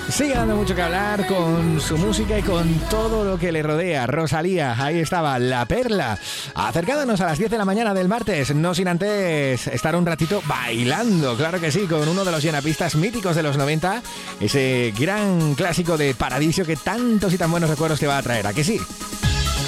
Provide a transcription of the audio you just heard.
Sigue dando mucho que hablar con su música y con todo lo que le rodea. Rosalía, ahí estaba, La Perla. Acercándonos a las 10 de la mañana del martes, no sin antes estar un ratito bailando, claro que sí, con uno de los llenapistas míticos de los 90, ese gran clásico de Paradiso que tantos y tan buenos recuerdos te va a traer, ¿a que sí?